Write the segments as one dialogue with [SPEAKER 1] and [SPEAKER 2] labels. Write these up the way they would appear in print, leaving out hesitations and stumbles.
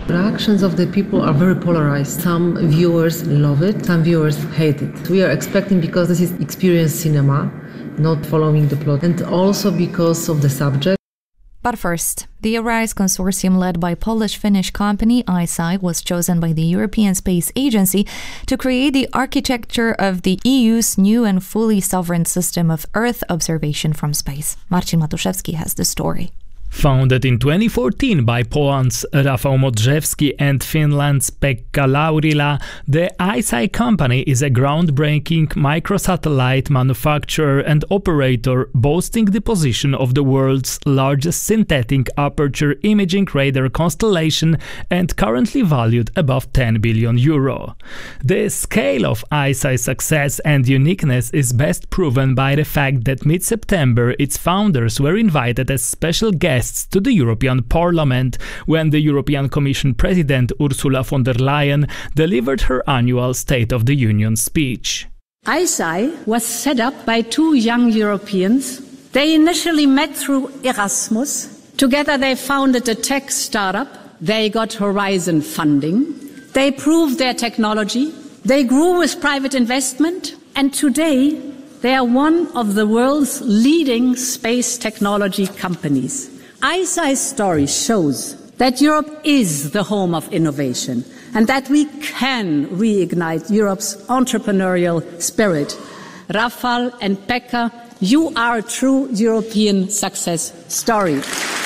[SPEAKER 1] Reactions of the people are very polarized. Some viewers love it, some viewers hate it. We are expecting, because this is experience cinema, not following the plot, and also because of the subject.
[SPEAKER 2] But first, the ARISE consortium led by Polish-Finnish company ICEYE was chosen by the European Space Agency to create the architecture of the EU's new and fully sovereign system of Earth observation from space. Marcin Matuszewski has the story.
[SPEAKER 3] Founded in 2014 by Poland's Rafał Modrzewski and Finland's Pekka Laurila, the ICEYE company is a groundbreaking microsatellite manufacturer and operator boasting the position of the world's largest synthetic aperture imaging radar constellation and currently valued above 10 billion euro. The scale of ICEYE's success and uniqueness is best proven by the fact that mid-September its founders were invited as special guests to the European Parliament when the European Commission President Ursula von der Leyen delivered her annual State of the Union speech.
[SPEAKER 4] ICEYE was set up by two young Europeans. They initially met through Erasmus. Together they founded a tech startup. They got Horizon funding. They proved their technology. They grew with private investment. And today they are one of the world's leading space technology companies. ICEYE's story shows that Europe is the home of innovation and that we can reignite Europe's entrepreneurial spirit. Rafał and Pekka, you are a true European success story.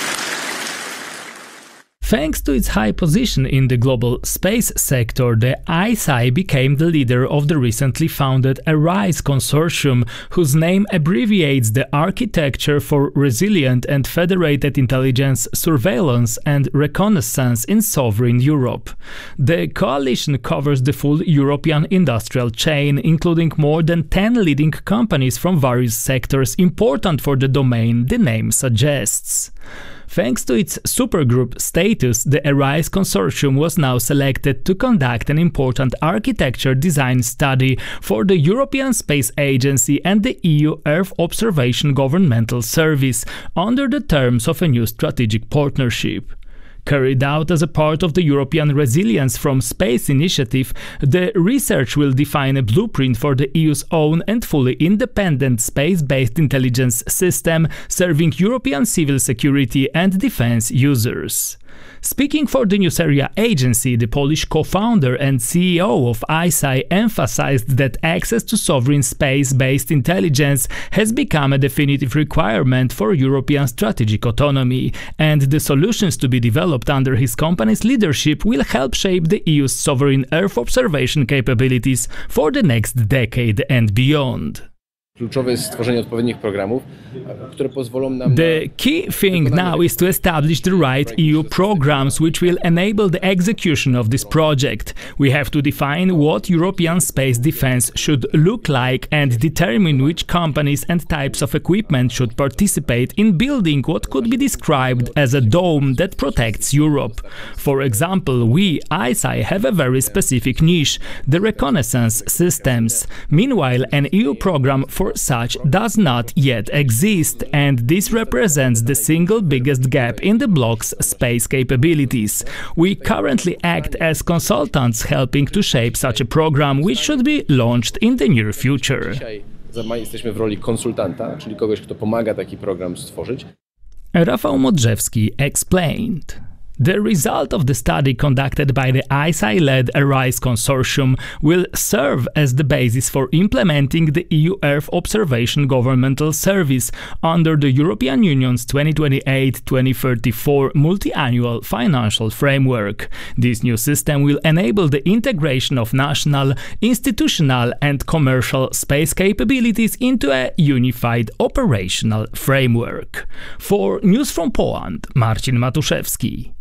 [SPEAKER 3] Thanks to its high position in the global space sector, the ICEYE became the leader of the recently founded ARISE consortium, whose name abbreviates the Architecture for Resilient and Federated Intelligence, Surveillance and Reconnaissance in Sovereign Europe. The coalition covers the full European industrial chain, including more than 10 leading companies from various sectors important for the domain the name suggests. Thanks to its supergroup status, the ARISE consortium was now selected to conduct an important architecture design study for the European Space Agency and the EU Earth Observation Governmental Service under the terms of a new strategic partnership. Carried out as a part of the European Resilience from Space initiative, the research will define a blueprint for the EU's own and fully independent space-based intelligence system serving European civil security and defense users. Speaking for the Nuceria agency, the Polish co-founder and CEO of ICEYE emphasized that access to sovereign space-based intelligence has become a definitive requirement for European strategic autonomy, and the solutions to be developed under his company's leadership will help shape the EU's sovereign Earth observation capabilities for the next decade and beyond. The key thing now is to establish the right EU programs which will enable the execution of this project. We have to define what European space defense should look like and determine which companies and types of equipment should participate in building what could be described as a dome that protects Europe. For example, we, ICEYE, have a very specific niche, the reconnaissance systems. Meanwhile, an EU program for such does not yet exist, and this represents the single biggest gap in the bloc's space capabilities. We currently act as consultants helping to shape such a program, which should be launched in the near future.
[SPEAKER 5] Jesteśmy w roli konsultanta, czyli kogoś, kto pomaga taki program stworzyć.
[SPEAKER 3] Rafał Modrzewski explained. The result of the study conducted by the ICEYE-led ARISE consortium will serve as the basis for implementing the EU Earth Observation Governmental Service under the European Union's 2028-2034 multi-annual financial framework. This new system will enable the integration of national, institutional and commercial space capabilities into a unified operational framework. For News from Poland, Marcin Matuszewski.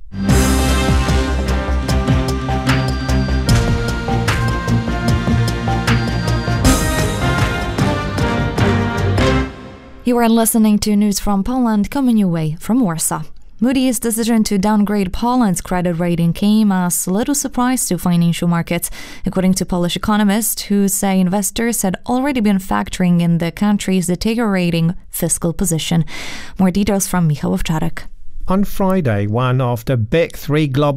[SPEAKER 2] You are listening to News from Poland, coming your way from Warsaw. Moody's decision to downgrade Poland's credit rating came as a little surprise to financial markets, according to Polish economists who say investors had already been factoring in the country's deteriorating fiscal position. More details from Michał Owczarek.
[SPEAKER 6] On Friday, one of the big three global